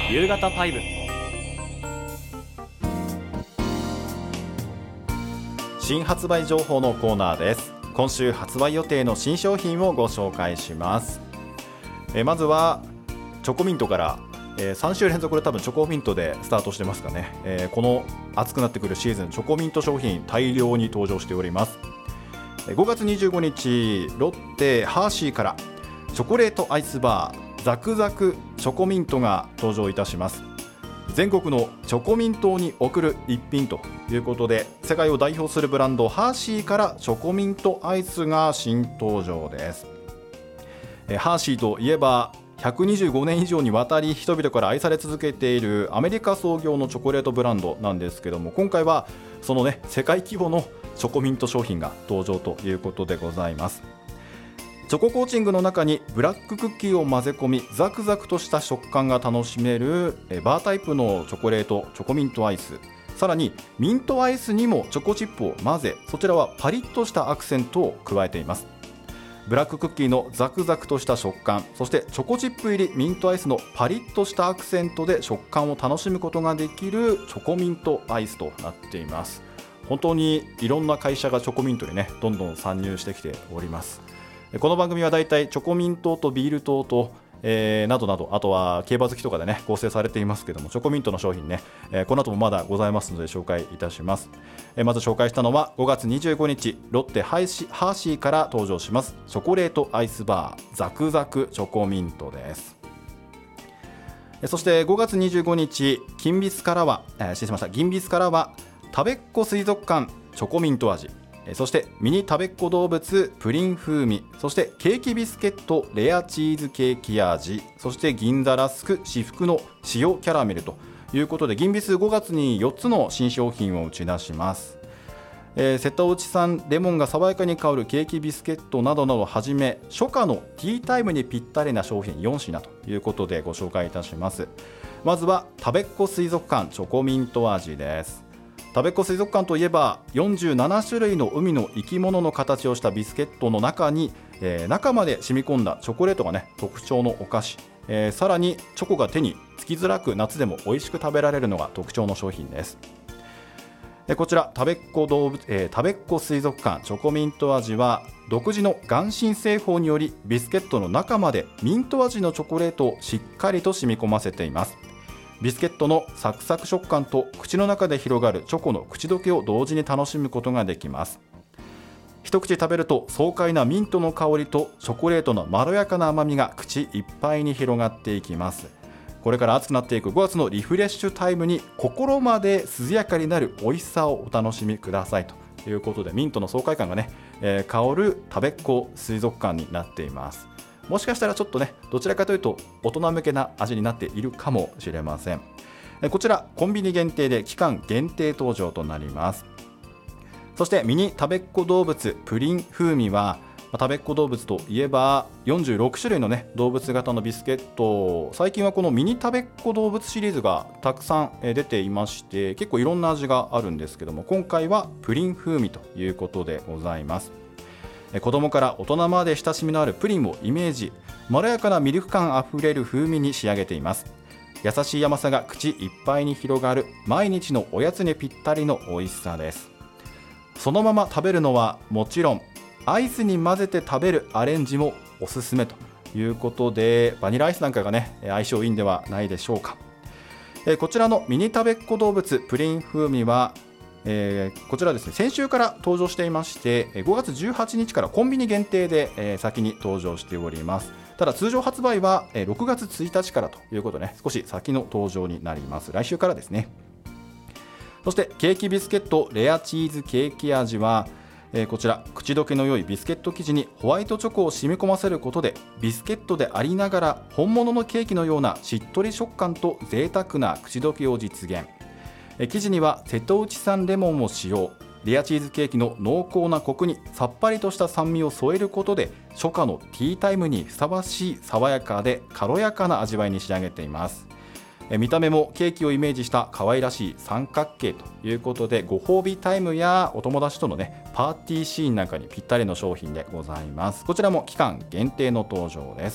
夕方5。 新発売情報のコーナーです。今週発売予定の新商品をご紹介します。まずはチョコミントから、3週連続で多分チョコミントでスタートしてますかね。この暑くなってくるシーズン、チョコミント商品大量に登場しております。5月25日ロッテハーシーからチョコレートアイスバーザクザクチョコミントが登場いたします。全国のチョコミントに贈る一品ということで、世界を代表するブランドハーシーからチョコミントアイスが新登場です。ハーシーといえば125年以上にわたり人々から愛され続けているアメリカ創業のチョコレートブランドなんですけども、今回はそのね世界規模のチョコミント商品が登場ということでございます。チョココーチングの中にブラッククッキーを混ぜ込み、ザクザクとした食感が楽しめるバータイプのチョコレートチョコミントアイス、さらにミントアイスにもチョコチップを混ぜ、そちらはパリッとしたアクセントを加えています。ブラッククッキーのザクザクとした食感、そしてチョコチップ入りミントアイスのパリッとしたアクセントで食感を楽しむことができるチョコミントアイスとなっています。本当にいろんな会社がチョコミントにねどんどん参入してきております。この番組はだいたいチョコミントとビール糖と、などなど、あとは競馬好きとかでね構成されていますけども、チョコミントの商品ね、この後もまだございますので紹介いたします。まず紹介したのは5月25日ロッテハーシーから登場しますチョコレートアイスバーザクザクチョコミントです。そして5月25日銀ビスからはたべっ子水族館チョコミント味、そしてミニたべっ子動物プリン風味、そしてケーキビスケットレアチーズケーキ味、そして銀座ラスク至福の塩キャラメルということで、銀ビス5月に4つの新商品を打ち出します。瀬戸内産レモンが爽やかに香るケーキビスケットなどなどはじめ、初夏のティータイムにぴったりな商品4品ということでご紹介いたします。まずはたべっ子水族館チョコミント味です。たべっ子水族館といえば47種類の海の生き物の形をしたビスケットの中に、中まで染み込んだチョコレートがね特徴のお菓子、さらにチョコが手につきづらく夏でも美味しく食べられるのが特徴の商品です。こちらたべっ子水族館チョコミント味は独自の眼芯製法によりビスケットの中までミント味のチョコレートをしっかりと染み込ませています。ビスケットのサクサク食感と口の中で広がるチョコの口どけを同時に楽しむことができます。一口食べると爽快なミントの香りとチョコレートのまろやかな甘みが口いっぱいに広がっていきます。これから暑くなっていく5月のリフレッシュタイムに心まで涼やかになる美味しさをお楽しみくださいということで、ミントの爽快感がね、香るたべっ子水族館になっています。もしかしたらちょっとねどちらかというと大人向けな味になっているかもしれません。こちらコンビニ限定で期間限定登場となります。そしてミニたべっ子動物プリン風味は、たべっ子動物といえば46種類のね動物型のビスケット、最近はこのミニたべっ子動物シリーズがたくさん出ていまして、結構いろんな味があるんですけども、今回はプリン風味ということでございます。子供から大人まで親しみのあるプリンをイメージ、まろやかなミルク感あふれる風味に仕上げています。優しい甘さが口いっぱいに広がる毎日のおやつにぴったりの美味しさです。そのまま食べるのはもちろん、アイスに混ぜて食べるアレンジもおすすめということで、バニラアイスなんかがね相性いいんではないでしょうか。こちらのミニたべっ子動物プリン風味はこちらですね、先週から登場していまして、5月18日からコンビニ限定で先に登場しております。ただ通常発売は6月1日からということで、少し先の登場になります。来週からですね。そしてケーキビスケットレアチーズケーキ味は、こちら口どけの良いビスケット生地にホワイトチョコを染み込ませることで、ビスケットでありながら本物のケーキのようなしっとり食感と贅沢な口どけを実現。生地には瀬戸内産レモンを使用。レアチーズケーキの濃厚なコクにさっぱりとした酸味を添えることで、初夏のティータイムにふさわしい爽やかで軽やかな味わいに仕上げています。見た目もケーキをイメージした可愛らしい三角形ということで、ご褒美タイムやお友達とのねパーティーシーンなんかにぴったりの商品でございます。こちらも期間限定の登場です。